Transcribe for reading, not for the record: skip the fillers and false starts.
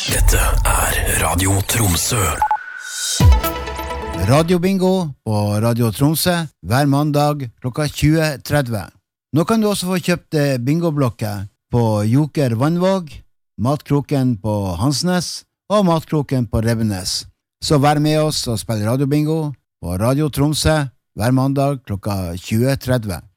Dette Radio Tromsø. Radio Bingo på Radio Tromsø hver mandag klokka 20:30. Nå kan du også få kjøpt bingoblokker på Joker Vannvåg, Matkroken på Hansnes og Matkroken på Rebbenes. Så vær med oss og spill Radio Bingo på Radio Tromsø hver mandag klokka 20:30.